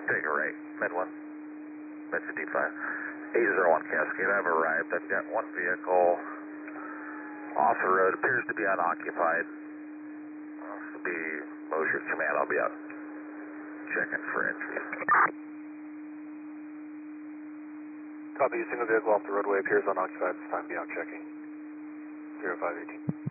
Take a right, mid 1, mid 55. 801 Cascade, I've arrived. I've got one vehicle off the road, appears to be unoccupied. This will be Motion Command, I'll be out checking for entry. Copy, single vehicle off the roadway appears unoccupied. This time be out checking. 0518.